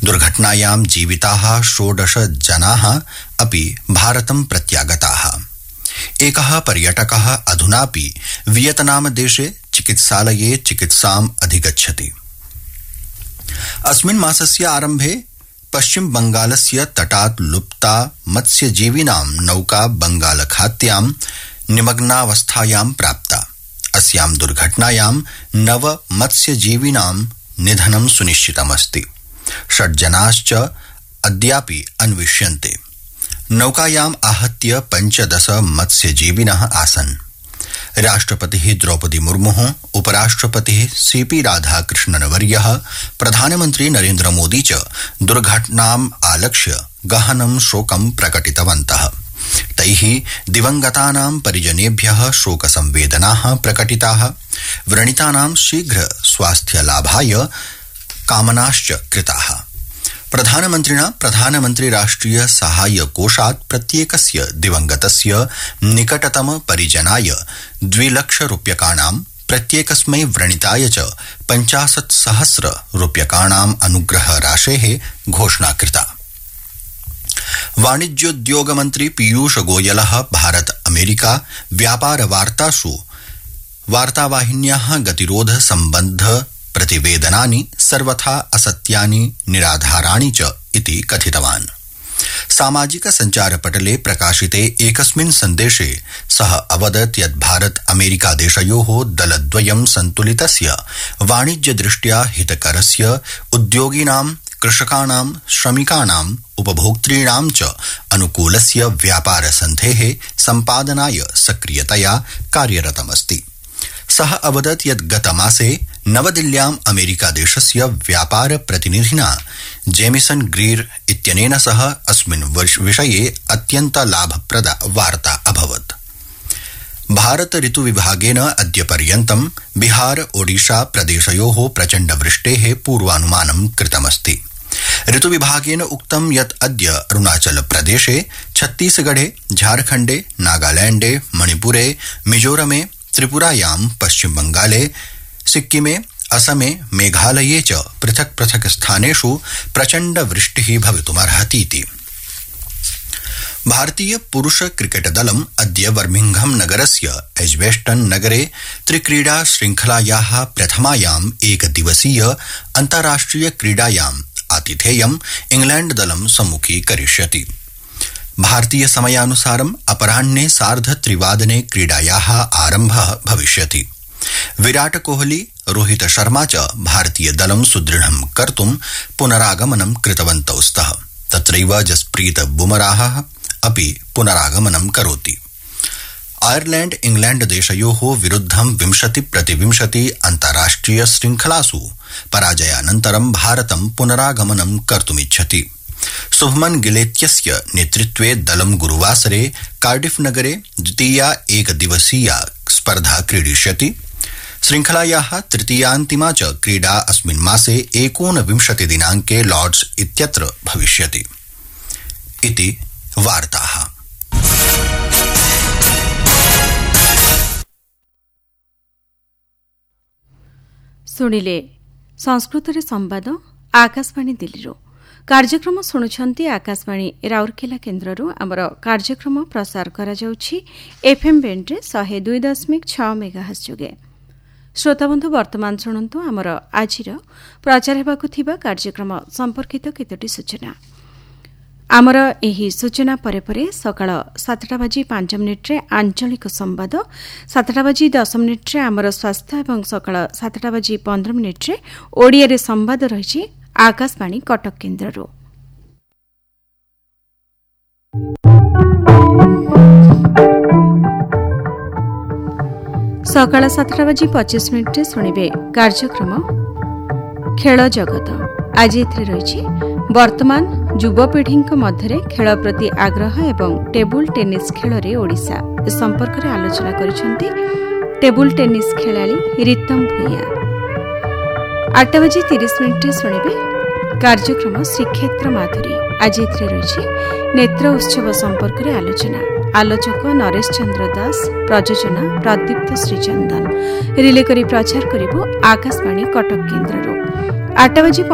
दुर्घटनायां जीविताः 16 जनाः अपि भारतं प्रत्यागताः। एकः पर्यटकः अधुनापि वियतनाम देशे चिकित्सालये चिकित्साम् अधिगच्छति। अस्मिन् मासस्य आरम्भे पश्चिम बंगालस्य तटात् लुप्ता मत्स्यजीविनां नौका बंगालखात्यां निमग्नावस्थायां प्राप्ता। अस्यां दुर्घटनायां 9 मत्स्यजीविनां निधनं सुनिश्चितमस्ति। 6 जनाश्च अद्यापि अन्विष्यन्ते। नौकायाम् आहत्य 15 मत्स्यजीविनः आसन्। राष्ट्रपतिः द्रौपदी मुर्मुः, उपराष्ट्रपतिः सीपी राधाकृष्णनवर्यः, प्रधानमन्त्री नरेन्द्र मोदी च दुर्घटनाम् आलक्ष्य गहनं शोकं प्रकटितवन्तः। तैः दिवंगतानां परिजनेभ्यः शोकसंवेदनाः प्रकटिताः। व्रणितानां शीघ्र स्वास्थ्यलाभाय कामनाश्च कृताः। प्रधानमन्त्रिणा प्रधानमन्त्री राष्ट्रिय साहाय्य कोषात् प्रत्येकस्य दिवंगतस्य निकटतम परिजनाय 2 लाख रूप्यकाणां, प्रत्येकस्मै व्रणिताय च 50,000 रूप्यकाणाम् अनुग्रह राशेः घोषणा कृता। वाणिज्योद्योग मन्त्री पीयूष गोयलः भारत अमेरिका व्यापार वार्तासु वार्तावाहिन्याः गतिरोध सम्बद्ध प्रतिवेदनानि सर्वथा असत्यानि निराधाराणि च इति कथितवान्। सामाजिक संचारपटले प्रकाशिते एकस्मिन् सन्देशे सः अवदत् यत् भारत अमेरिका देशयोः दलद्वयं सन्तुलितस्य वाणिज्यदृष्ट्या हितकरस्य उद्योगिनां, कृषकाणां, श्रमिकाणां, उपभोक्तॄणां च अनुकूलस्य व्यापार सन्धेः सम्पादनाय सक्रियतया कार्यरतमस्ति। सः अवदत् यत् गतमासे नवदिल्ल्याम् अमेरिकादेशस्य व्यापार प्रतिनिधिना जेमिसन ग्रीर इत्यनेन सह अस्मिन् विषये अत्यन्त लाभप्रदा वार्ता अभवत्। भारत ऋतुविभागेन अद्य पर्यन्तं बिहार ओडिशा प्रदेशयोः प्रचण्डवृष्टेः पूर्वानुमानं कृतमस्ति। ऋतुविभागेन उक्तं यत् अद्य अरुणाचल प्रदेशे, छत्तीसगढ़े, झारखण्डे, नागालैंडे, मणिपुरे, मिजोरमे, त्रिपुरायां, पश्चिम बंगाले, सिक्किमे, असमे, मेघालये च पृथक पृथक स्थानेषु प्रचण्ड वृष्टिः भवितुमर्हतीति। भारतीय पुरुष क्रिकेट दलम् अद्य बर्मिंघम नगरस्य एज्बेस्टन नगरे त्रिक्रीडा श्रृंखलायाः प्रथमायाम् एकदिवसीय अन्ताराष्ट्रिय क्रीडायाम् आतिथेयम् इंग्लैंड दलं सम्मुखीकरिष्यति। भारतीय समयानुसारम् अपराह्ने 3:30 क्रीडायाः आरम्भः भविष्यति। विराट कोहली, रोहित शर्मा च भारतीय दलं सुदृढं कर्तुं पुनरागमनं कृतवन्तौ स्तः। तत्रैव जसप्रीत बुमराहः अपि पुनरागमनं करोति। आयरलैंड इंग्लैंड देशयोः विरुद्धं 20-20 अन्ताराष्ट्रिय श्रृंखलासु पराजयानन्तरं भारतं पुनरागमनं कर्तुमिच्छति। शुभमन गिलेत्यस्य नेतृत्वे दलं गुरुवासरे कार्डिफ नगरे द्वितीया एकदिवसीया स्पर्धा क्रीडिष्यति। श्रृंखलायाः तृतीयान्तिमा च क्रीडा अस्मिन् मासे 29 दिनाङ्के लॉर्ड्स इत्यत्र भविष्यति। इति वार्ताः। सुनिले संस्कृत संवाद आकाशवाणी दिल्ली कार्यक्रम शुणुछंती आकाशवाणी राउरकेला केन्द्ररू आमर कार्यक्रम प्रसार करा जाउछि एफएम बैंड रे 102.6 मेगाहर्ट्ज जोगे। श्रोताबंधु वर्तमान शुणंतु आमर आजिर प्रचार हेबाकु थिबा कार्यक्रम संपर्कित केतोटी सूचना। आमर एही सूचना परे परे सकाळ 7:05 रे आंचलिक संवाद, 7:10 रे आमर स्वास्थ्य एवं सकाळ 7:15 रे ओडिया रे संवाद रहिछि आकाशवाणी कटक केन्द्ररू। सकाळ 7:25 शुणिबे कार्यक्रम खेल जगत। आज एथरे रहिछि वर्तमान युवपीढ़ी मध्य खेल प्रति आग्रह एवं टेबुल टेनिस खेल रे ओडिशा संपर्क में आलोचना करिसेंती टेबुल टेनिस खेलाड़ी रितम भूया। 8:30 शुणिबे कार्यक्रम श्रीक्षेत्र माधुरी। आज एथरे रहिछि नेत्र उत्सव संपर्क में आलोचना। आलोचक नरेश चंद्र दास, प्रयोजना प्रदीप्त श्रीचंदन। रिले करी प्रचार करिबो आकाशवाणी कटक केन्द्ररो। 8